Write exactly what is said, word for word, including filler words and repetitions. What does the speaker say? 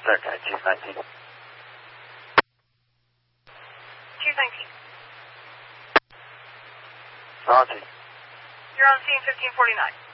Start guy, Chief nineteen. Chief nineteen. Roger. You're on scene fifteen forty-nine.